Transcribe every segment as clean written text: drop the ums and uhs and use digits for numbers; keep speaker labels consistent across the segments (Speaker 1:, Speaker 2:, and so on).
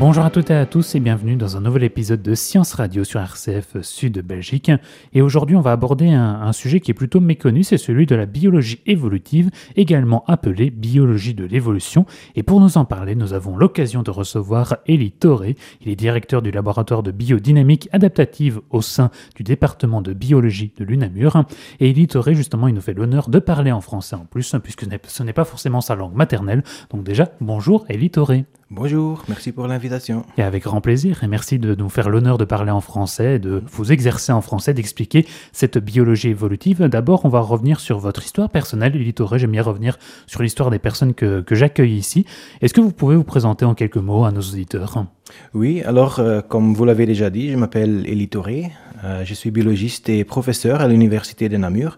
Speaker 1: Bonjour à toutes et à tous et bienvenue dans un nouvel épisode de Science Radio sur RCF Sud Belgique. Et aujourd'hui, on va aborder un sujet qui est plutôt méconnu, c'est celui de la biologie évolutive, également appelée biologie de l'évolution. Et pour nous en parler, nous avons l'occasion de recevoir Élie Thoré. Il est directeur du laboratoire de biodynamique adaptative au sein du département de biologie de l'UNAMUR. Et Élie Thoré, justement, il nous fait l'honneur de parler en français en plus, puisque ce n'est pas forcément sa langue maternelle. Donc déjà, bonjour Élie Thoré.
Speaker 2: Bonjour, merci pour l'invitation.
Speaker 1: Et avec grand plaisir, et merci de nous faire l'honneur de parler en français, de vous exercer en français, d'expliquer cette biologie évolutive. D'abord, on va revenir sur votre histoire personnelle, Élie Thoré. J'aime bien revenir sur l'histoire des personnes que j'accueille ici. Est-ce que vous pouvez vous présenter en quelques mots à nos auditeurs ?
Speaker 2: Oui, alors, comme vous l'avez déjà dit, je m'appelle Élie Thoré. Je suis biologiste et professeur à l'Université de Namur.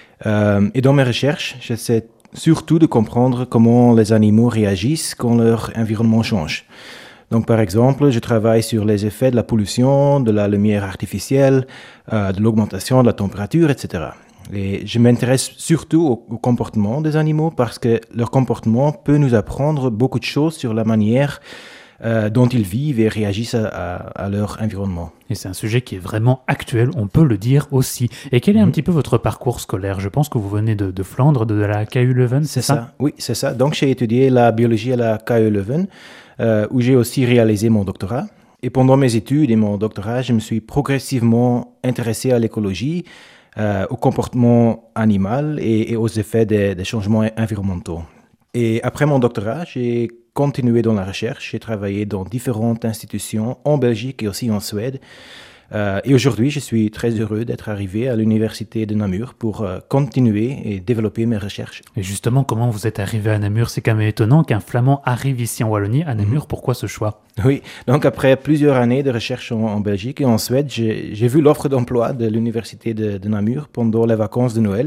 Speaker 2: Et dans mes recherches, j'essaie surtout de comprendre comment les animaux réagissent quand leur environnement change. Donc, par exemple, je travaille sur les effets de la pollution, de la lumière artificielle, de l'augmentation de la température, etc. Et je m'intéresse surtout au comportement des animaux parce que leur comportement peut nous apprendre beaucoup de choses sur la manière dont ils vivent et réagissent à leur environnement.
Speaker 1: Et c'est un sujet qui est vraiment actuel, on peut le dire aussi. Et quel est un petit peu votre parcours scolaire ? Je pense que vous venez de Flandre, de la KU Leuven, c'est ça ?
Speaker 2: Oui, c'est ça. Donc j'ai étudié la biologie à la KU Leuven, où j'ai aussi réalisé mon doctorat. Et pendant mes études et mon doctorat, je me suis progressivement intéressé à l'écologie, au comportement animal et aux effets des changements environnementaux. Et après mon doctorat, j'ai continué dans la recherche. J'ai travaillé dans différentes institutions en Belgique et aussi en Suède. Et aujourd'hui, je suis très heureux d'être arrivé à l'Université de Namur pour continuer et développer mes recherches.
Speaker 1: Et justement, comment vous êtes arrivé à Namur ? C'est quand même étonnant qu'un Flamand arrive ici en Wallonie, à Namur. Pourquoi ce choix ?
Speaker 2: Oui, donc après plusieurs années de recherche en Belgique et en Suède, j'ai vu l'offre d'emploi de l'Université de Namur pendant les vacances de Noël.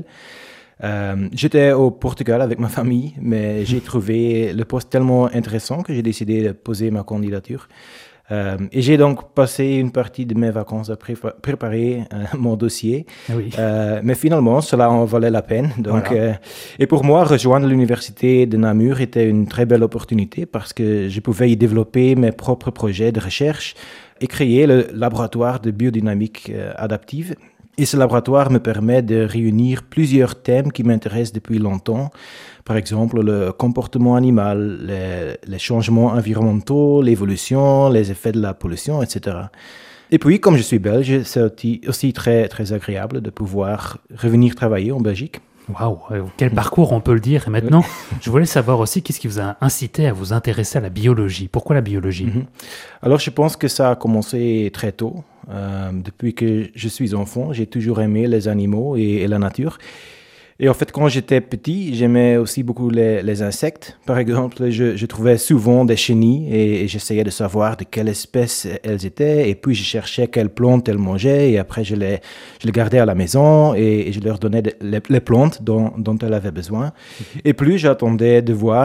Speaker 2: J'étais au Portugal avec ma famille, mais j'ai trouvé le poste tellement intéressant que j'ai décidé de poser ma candidature. Et j'ai donc passé une partie de mes vacances à préparer mon dossier.
Speaker 1: Oui.
Speaker 2: Mais finalement, cela en valait la peine. Donc, voilà. Et pour moi, rejoindre l'Université de Namur était une très belle opportunité parce que je pouvais y développer mes propres projets de recherche et créer le laboratoire de biodynamique adaptive. Et ce laboratoire me permet de réunir plusieurs thèmes qui m'intéressent depuis longtemps. Par exemple, le comportement animal, les changements environnementaux, l'évolution, les effets de la pollution, etc. Et puis, comme je suis belge, c'est aussi très, très agréable de pouvoir revenir travailler en Belgique.
Speaker 1: Waouh, quel parcours, on peut le dire. Et maintenant, je voulais savoir aussi qu'est-ce qui vous a incité à vous intéresser à la biologie. Pourquoi la biologie ?
Speaker 2: Alors, je pense que ça a commencé très tôt. Depuis que je suis enfant, j'ai toujours aimé les animaux et la nature. Et en fait, quand j'étais petit, j'aimais aussi beaucoup les insectes. Par exemple, je trouvais souvent des chenilles et j'essayais de savoir de quelle espèce elles étaient. Et puis, je cherchais quelles plantes elles mangeaient. Et après, je les gardais à la maison et je leur donnais les plantes dont elles avaient besoin. Et plus j'attendais de voir